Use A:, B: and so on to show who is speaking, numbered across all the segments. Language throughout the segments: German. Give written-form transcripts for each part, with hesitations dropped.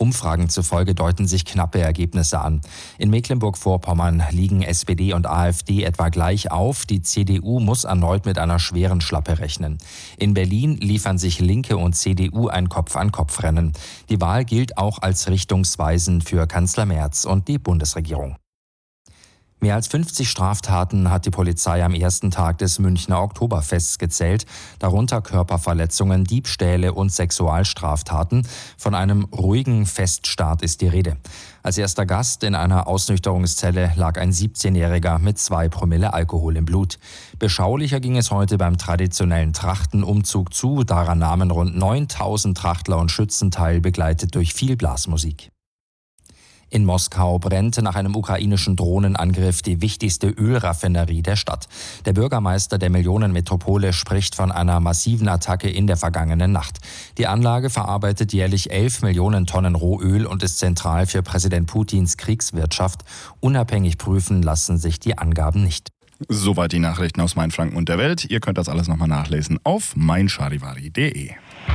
A: Umfragen zufolge deuten sich knappe Ergebnisse an. In Mecklenburg-Vorpommern liegen SPD und AfD etwa gleich auf. Die CDU muss erneut mit einer schweren Schlappe rechnen. In Berlin liefern sich Linke und CDU ein Kopf-an-Kopf-Rennen. Die Wahl gilt auch als richtungsweisend für Kanzler Merz und die Bundesregierung. Mehr als 50 Straftaten hat die Polizei am ersten Tag des Münchner Oktoberfests gezählt, darunter Körperverletzungen, Diebstähle und Sexualstraftaten. Von einem ruhigen Feststart ist die Rede. Als erster Gast in einer Ausnüchterungszelle lag ein 17-Jähriger mit 2 Promille Alkohol im Blut. Beschaulicher ging es heute beim traditionellen Trachtenumzug zu. Daran nahmen rund 9000 Trachtler und Schützen teil, begleitet durch viel Blasmusik. In Moskau brennte nach einem ukrainischen Drohnenangriff die wichtigste Ölraffinerie der Stadt. Der Bürgermeister der Millionenmetropole spricht von einer massiven Attacke in der vergangenen Nacht. Die Anlage verarbeitet jährlich 11 Millionen Tonnen Rohöl und ist zentral für Präsident Putins Kriegswirtschaft. Unabhängig prüfen lassen sich die Angaben nicht.
B: Soweit die Nachrichten aus Mainfranken und der Welt. Ihr könnt das alles nochmal nachlesen auf meincharivari.de.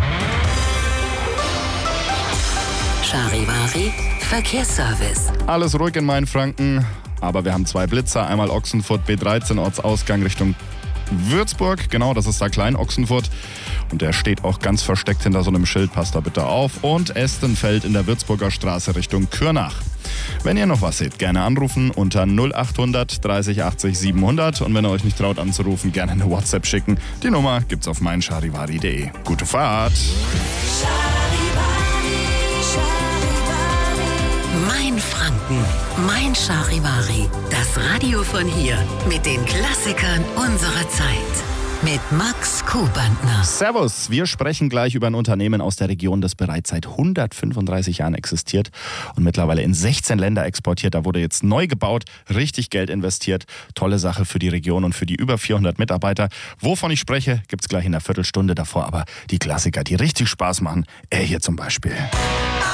C: Charivari Verkehrsservice.
B: Alles ruhig in Mainfranken, aber wir haben 2 Blitzer. Einmal Ochsenfurt B13 Ortsausgang Richtung Würzburg. Genau, das ist da Klein-Ochsenfurt. Und der steht auch ganz versteckt hinter so einem Schild. Passt da bitte auf. Und Estenfeld in der Würzburger Straße Richtung Kürnach. Wenn ihr noch was seht, gerne anrufen unter 0800 30 80 700. Und wenn ihr euch nicht traut anzurufen, gerne eine WhatsApp schicken. Die Nummer gibt's auf meincharivari.de. Gute Fahrt!
C: Mainfranken, Mein Charivari. Das Radio von hier mit den Klassikern unserer Zeit. Mit Max Kubantner.
B: Servus, wir sprechen gleich über ein Unternehmen aus der Region, das bereits seit 135 Jahren existiert und mittlerweile in 16 Länder exportiert. Da wurde jetzt neu gebaut, richtig Geld investiert. Tolle Sache für die Region und für die über 400 Mitarbeiter. Wovon ich spreche, gibt's gleich in der Viertelstunde davor. Aber die Klassiker, die richtig Spaß machen, hier zum Beispiel.